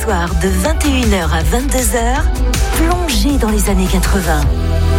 soirs de 21h à 22h, plongez dans les années 80.